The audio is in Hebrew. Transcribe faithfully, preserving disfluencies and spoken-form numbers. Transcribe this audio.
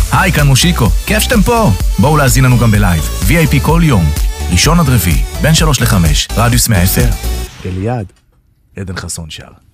היי, כאן מושיקו, כיף שאתם פה. בואו להזין לנו גם בלייב, וי איי פי כל יום, ראשון עד רביעי, בין שלוש לחמש, רדיוס מאה עשר. אליעד, עדן חסון שר.